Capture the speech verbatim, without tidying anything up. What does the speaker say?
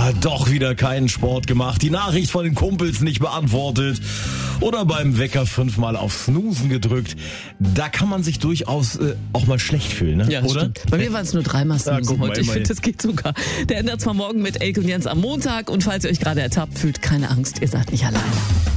Ah, doch wieder keinen Sport gemacht, die Nachricht von den Kumpels nicht beantwortet oder beim Wecker fünfmal auf Snoozen gedrückt. Da kann man sich durchaus äh, auch mal schlecht fühlen, ne? Ja, das oder? Stimmt. Bei mir waren es nur dreimal Snoozen Ja, heute. Ich finde, das geht sogar. Der ändert zwar morgen mit Elke und Jens am Montag. Und falls ihr euch gerade ertappt fühlt, keine Angst, ihr seid nicht alleine.